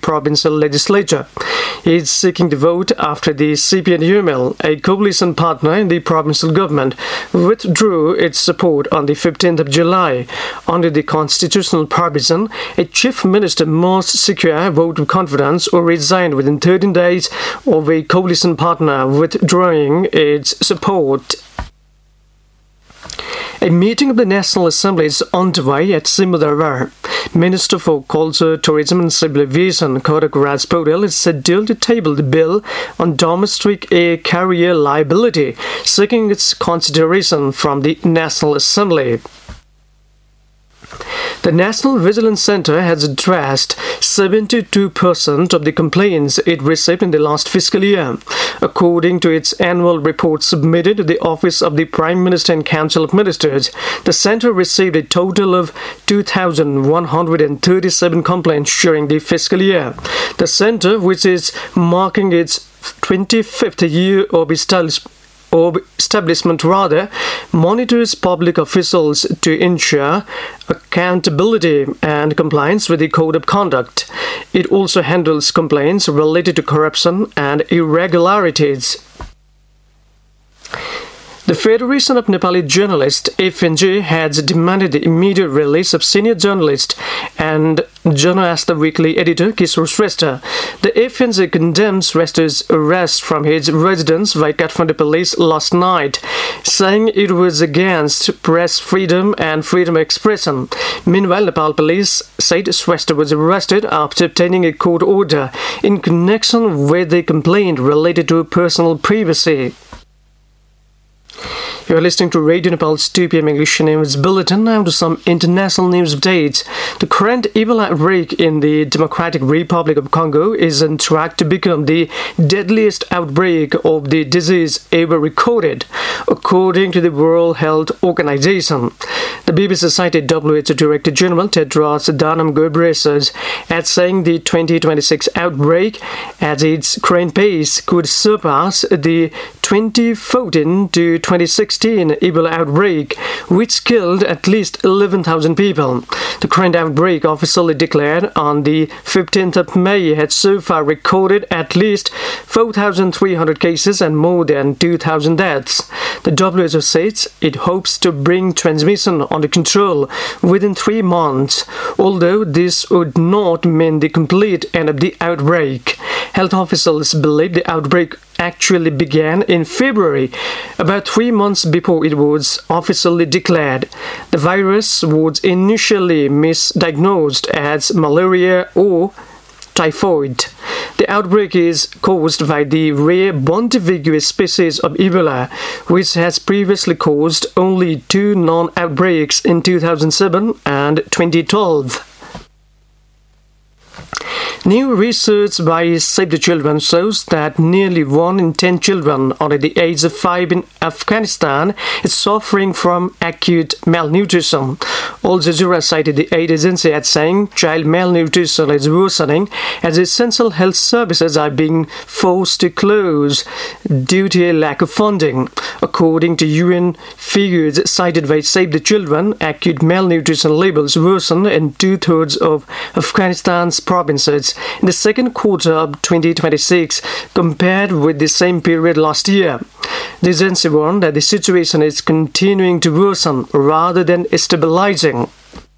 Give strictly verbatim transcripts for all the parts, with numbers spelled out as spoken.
provincial legislature. He is seeking the vote after the C P N U M L, a coalition partner in the provincial government, withdrew its support on the fifteenth of July. Under the constitutional provision, a chief minister must secure a vote of confidence or resign within thirteen days of a coalition partner withdrawing its support. A meeting of the National Assembly is underway at Simulawar. Minister for Culture, Tourism and Civil Aviation, Kodak Raj Paudel, is scheduled to table the bill on domestic air carrier liability, seeking its consideration from the National Assembly. The National Vigilance Centre has addressed seventy-two percent of the complaints it received in the last fiscal year. According to its annual report submitted to the Office of the Prime Minister and Council of Ministers, the centre received a total of two thousand one hundred thirty-seven complaints during the fiscal year. The centre, which is marking its twenty-fifth year of establishment, or establishment rather, monitors public officials to ensure accountability and compliance with the Code of Conduct. It also handles complaints related to corruption and irregularities. The Federation of Nepali Journalists, F N J, has demanded the immediate release of senior journalist and Janastha Weekly editor Kishore Shrestha. The F N J condemns Shrestha's arrest from his residence by Kathmandu police last night, saying it was against press freedom and freedom of expression. Meanwhile, Nepal police said Shrestha was arrested after obtaining a court order in connection with a complaint related to personal privacy. You are listening to Radio Nepal's two p m English News Bulletin. Now to some international news updates. The current Ebola outbreak in the Democratic Republic of Congo is on track to become the deadliest outbreak of the disease ever recorded, according to the World Health Organization. The B B C cited W H O Director General Tedros Adhanom Ghebreyesus as saying the twenty twenty-six outbreak at its current pace could surpass the twenty fourteen to twenty sixteen Ebola outbreak, which killed at least eleven thousand people. The current outbreak, officially declared on the fifteenth of May, had so far recorded at least four thousand three hundred cases and more than two thousand deaths. The W H O says it hopes to bring transmission under control within three months, although this would not mean the complete end of the outbreak. Health officials believe the outbreak actually began in February, about three months before it was officially declared. The virus was initially misdiagnosed as malaria or typhoid. The outbreak is caused by the rare Bondiviguus species of Ebola, which has previously caused only two non-outbreaks in two thousand seven and twenty twelve. New research by Save the Children shows that nearly one in ten children under the age of five in Afghanistan is suffering from acute malnutrition. Al Jazeera cited the aid agency as saying child malnutrition is worsening as essential health services are being forced to close due to a lack of funding. According to U N figures cited by Save the Children, acute malnutrition levels worsened in two-thirds of Afghanistan's provinces in the second quarter of twenty twenty-six compared with the same period last year. The agency warned that the situation is continuing to worsen rather than stabilizing.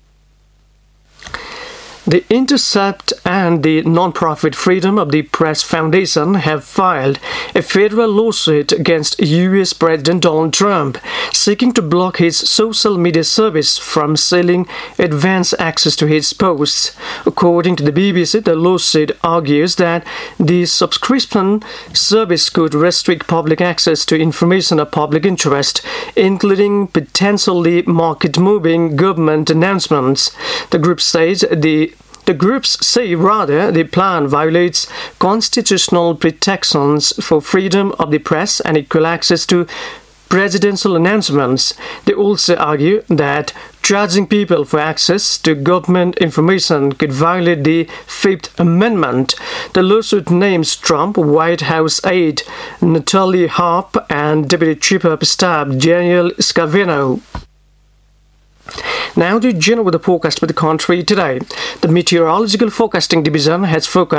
The Intercept and the non-profit Freedom of the Press Foundation have filed a federal lawsuit against U S President Donald Trump, seeking to block his social media service from selling advance access to his posts. According to the B B C, the lawsuit argues that the subscription service could restrict public access to information of public interest, including potentially market-moving government announcements. The group says the The groups say rather the plan violates constitutional protections for freedom of the press and equal access to presidential announcements. They also argue that charging people for access to government information could violate the Fifth Amendment. The lawsuit names Trump, White House aide Natalie Harp, and Deputy Chief of Staff Daniel Scavino. Now to general with the forecast for the country today. The Meteorological Forecasting Division has forecast